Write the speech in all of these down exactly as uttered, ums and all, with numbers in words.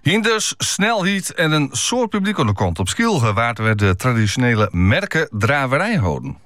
Hier dus snelheid en een soort publiek aan de kant op Skilge, waar we de traditionele merkendraverij houden.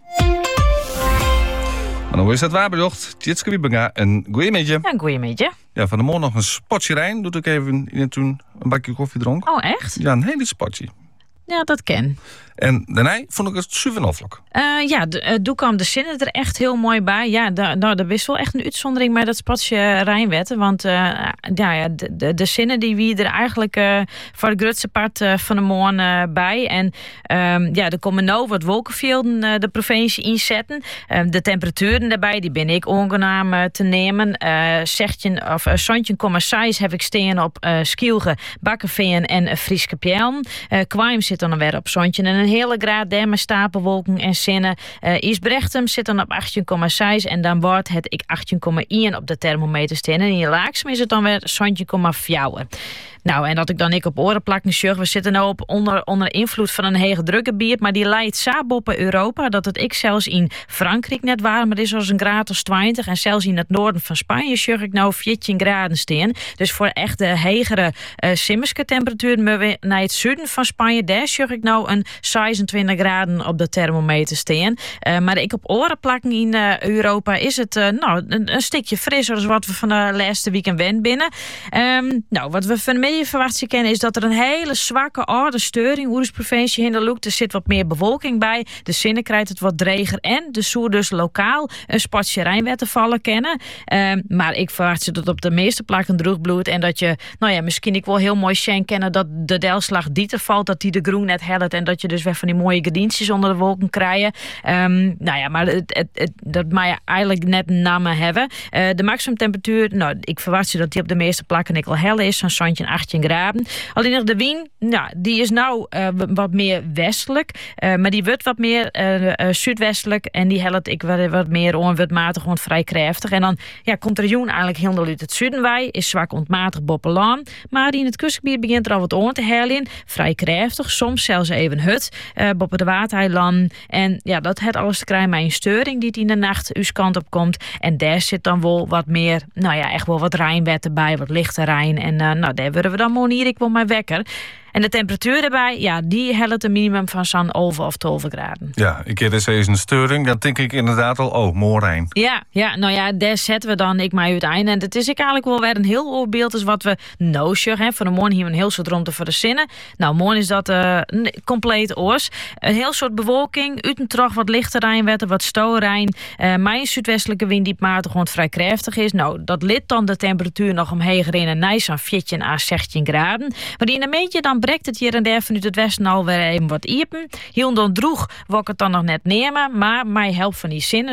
Maar dan is het waar bedocht. Tjitske Wiebinga, een goeie meetje. Ja, een goeie meetje. Ja, van de morgen nog een spotje Rijn. Doe ik even in het toen een bakje koffie dronk. Oh, echt? Ja, een hele spotje. Ja, dat ken. En daarna vond ik het super noffelijk. Uh, ja, uh, doe kwam de zinnen er echt heel mooi bij. Ja, da, nou, dat is wel echt een uitzondering bij dat spotje Rijnwetten. Want uh, ja, ja, de, de, de zinnen die wie er eigenlijk uh, voor de grootste part uh, van de morgen uh, bij. En um, ja, er komen nou wat wolkenvelden uh, de provincie inzetten. Uh, de temperaturen daarbij, die ben ik ongenaam uh, te nemen. Uh, zestien of uh, zestien komma zes heb ik staan op uh, Skilge, Bakkenveen en uh, Frieske Pjellen. Uh, Kwaim zit dan weer op zestien en een hele graad daar met stapelwolken en zinnen. Uh, Isbrechtem zit dan op achttien komma zes en dan wordt het ik achttien komma één op de thermometer staan. En in Laaksem is het dan weer zestien komma vier. Nou, en dat ik dan ik op oren plakken zeg, we zitten nou op onder, onder invloed van een hege drukgebied, maar die leidt saap op Europa, dat het ik zelfs in Frankrijk net warmer is als een graad of twintig en zelfs in het noorden van Spanje zeg ik nou veertien graden staan. Dus voor echt de hegere uh, simmerske temperatuur maar we naar het zuiden van Spanje, daar zeg ik nou een zesentwintig graden op de thermometer staan. Uh, maar ik op oren plakken in uh, Europa is het uh, nou een, een stukje frisser dan wat we van de laatste weekend wend binnen. Um, nou, wat we van je verwacht kennen is dat er een hele zwakke oude steuring in de provincie in de look. Er zit wat meer bewolking bij. De zinnen krijgt het wat dreger en de soer dus lokaal een spatje Rijnwetten vallen kennen. Um, maar ik verwacht ze dat op de meeste plakken droogbloed en dat je, nou ja, misschien ik wel heel mooi schenk kennen dat de delslag die te valt, dat die de groen net helpt en dat je dus weer van die mooie gedienstjes onder de wolken krijgen. Um, nou ja, maar het, het, het, dat mag je eigenlijk net namen hebben. Uh, de maximumtemperatuur, nou, ik verwacht ze dat die op de meeste plakken ik wel hel is, zo'n zestien, achttien graden. Alleen nog de wind, nou, die is nou uh, wat meer westelijk, uh, maar die wordt wat meer uh, uh, zuidwestelijk en die helpt ik wat, wat meer onwetmatig, gewoon vrij krachtig. En dan ja, komt er joen eigenlijk heel uit het zuiden bij, is zwak ontmatig boppelaan, maar in het kustgebied begint er al wat on te hellen, vrij krachtig, soms zelfs even hut, uh, boppen de waterheiland. En ja, dat heeft alles te krijgen met een steuring die in de nacht uw kant op komt. En daar zit dan wel wat meer, nou ja, echt wel wat Rijnwetten bij, wat lichte Rijn. En uh, nou, daar worden we dan monier ik wel mijn wekker. En de temperatuur erbij, ja, die helpt een minimum van zo'n elf of twaalf graden. Ja, ik keer dus eens een steuring, dan denk ik inderdaad al, oh, Moorijn. Ja, ja, nou ja, daar zetten we dan ik mij uiteindelijk. En het is ik eigenlijk wel weer een heel oorbeeld is wat we nou zeggen. Voor de morgen hier een heel soort rondte voor de zinnen. Nou, morgen is dat uh, compleet oors. Een heel soort bewolking, uit en terug wat lichte Rijnwetten, wat stoorijn. Uh, mijn zuidwestelijke wind die matig gewoon vrij krachtig is. Nou, dat lid dan de temperatuur nog omheen in een nijs aan veertien à zestien graden. Maar die in een beetje dan brekt het hier en daar vanuit het westen alweer even wat iepen. Heel dan droeg word ik het dan nog net nemen, maar mij helpt van die zinnen